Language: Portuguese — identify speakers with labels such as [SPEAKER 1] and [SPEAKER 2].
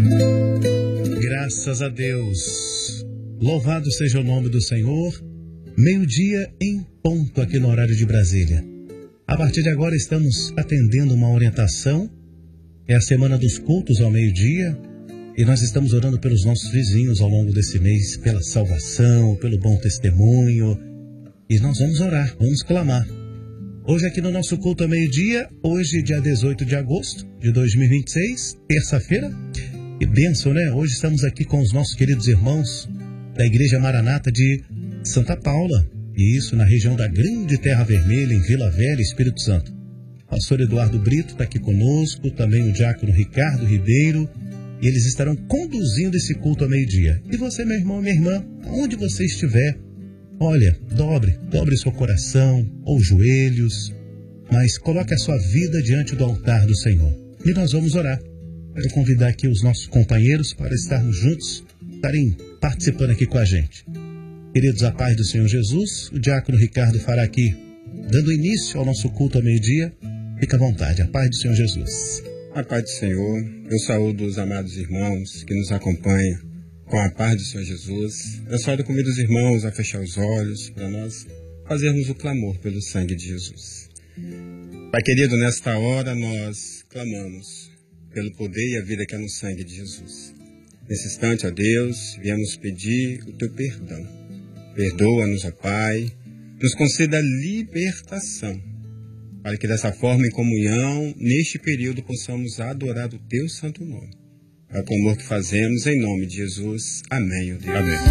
[SPEAKER 1] Graças a Deus. Louvado seja o nome do Senhor. Meio-dia em ponto aqui no horário de Brasília. A partir de agora estamos atendendo uma orientação. É a semana dos cultos ao meio-dia. E nós estamos orando pelos nossos vizinhos ao longo desse mês, pela salvação, pelo bom testemunho. E nós vamos orar, vamos clamar. Hoje aqui no nosso culto ao meio-dia, hoje dia 18 de agosto de 2026, terça-feira. Que bênção, né? Hoje estamos aqui com os nossos queridos irmãos da Igreja Maranata de Santa Paula. E isso na região da Grande Terra Vermelha, em Vila Velha, Espírito Santo. O pastor Eduardo Brito está aqui conosco, também o diácono Ricardo Ribeiro. E eles estarão conduzindo esse culto ao meio-dia. E você, meu irmão, minha irmã, onde você estiver, olha, dobre seu coração ou joelhos, mas coloque a sua vida diante do altar do Senhor. E nós vamos orar. Quero convidar aqui os nossos companheiros para estarmos juntos, estarem participando aqui com a gente. Queridos, a paz do Senhor Jesus, o diácono Ricardo fará aqui, dando início ao nosso culto ao meio-dia. Fica à vontade, a paz do Senhor Jesus.
[SPEAKER 2] A paz do Senhor, eu saúdo os amados irmãos que nos acompanham com a paz do Senhor Jesus. Eu saúdo convido os irmãos a fechar os olhos para nós fazermos o clamor pelo sangue de Jesus. Pai querido, nesta hora nós clamamos pelo poder e a vida que é no sangue de Jesus. Nesse instante, ó Deus, viemos pedir o teu perdão. Perdoa-nos, ó Pai, nos conceda libertação, para que dessa forma, em comunhão, neste período, possamos adorar o teu santo nome. É o clamor que fazemos em nome de Jesus. Amém, ó Deus.
[SPEAKER 1] Amém.